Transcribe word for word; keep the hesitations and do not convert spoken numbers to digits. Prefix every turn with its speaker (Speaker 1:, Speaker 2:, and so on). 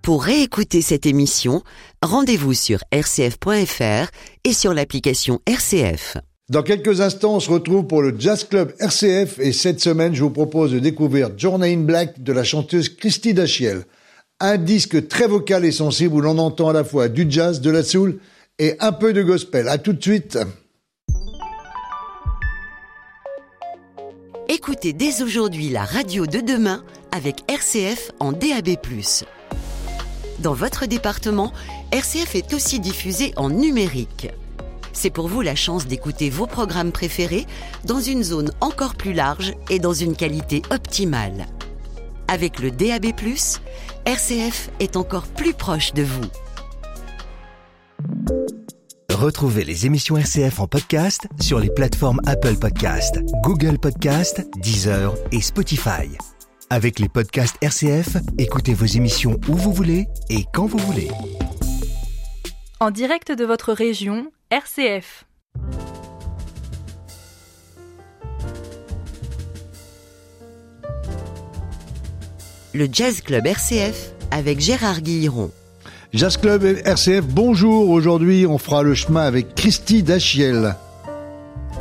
Speaker 1: Pour réécouter cette émission, rendez-vous sur r c f point f r et sur l'application R C F.
Speaker 2: Dans quelques instants, on se retrouve pour le Jazz Club R C F et cette semaine, je vous propose de découvrir Journey in Black de la chanteuse Christy Dashiell. Un disque très vocal et sensible où l'on entend à la fois du jazz, de la soul et un peu de gospel. À tout de suite.
Speaker 1: Écoutez dès aujourd'hui la radio de demain avec R C F en D A B plus. Dans votre département, R C F est aussi diffusé en numérique. C'est pour vous la chance d'écouter vos programmes préférés dans une zone encore plus large et dans une qualité optimale. Avec le D A B plus, R C F est encore plus proche de vous.
Speaker 3: Retrouvez les émissions R C F en podcast sur les plateformes Apple Podcast, Google Podcast, Deezer et Spotify. Avec les podcasts R C F, écoutez vos émissions où vous voulez et quand vous voulez.
Speaker 4: En direct de votre région, R C F.
Speaker 1: Le Jazz Club R C F avec Gérard Guilleron.
Speaker 2: Jazz Club R C F, bonjour. Aujourd'hui, on fera le chemin avec Christy Dashiell.